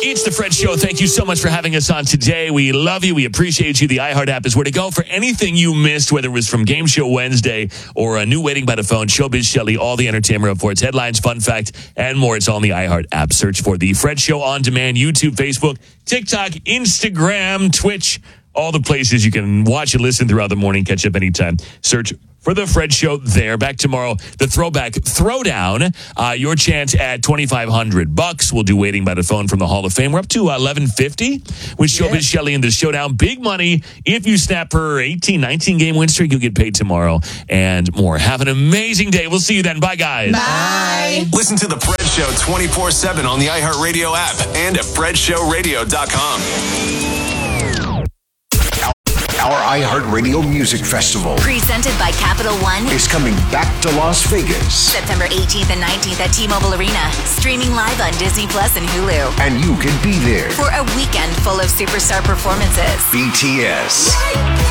It's the Fred Show. Thank you so much for having us on today. We love you. We appreciate you. The iHeart app is where to go for anything you missed, whether it was from Game Show Wednesday or a new Waiting by the Phone, Showbiz Shelley, all the entertainment reports, headlines, fun fact, and more. It's all in the iHeart app. Search for the Fred Show on demand, YouTube, Facebook, TikTok, Instagram, Twitch, all the places you can watch and listen throughout the morning. Catch up anytime. Search for the Fred Show there. Back tomorrow, the Throwback Throwdown. Your chance at $2,500. We'll do Waiting by the Phone from the Hall of Fame. We're up to $1,150 with Showbiz Shelley in the showdown. Big money. If you snap her 18, 19 game win streak, you'll get paid tomorrow and more. Have an amazing day. We'll see you then. Bye, guys. Bye. Listen to the Fred Show 24/7 on the iHeartRadio app and at FredShowRadio.com. Our iHeartRadio Music Festival, presented by Capital One, is coming back to Las Vegas. September 18th and 19th at T-Mobile Arena. Streaming live on Disney Plus and Hulu. And you can be there for a weekend full of superstar performances. BTS,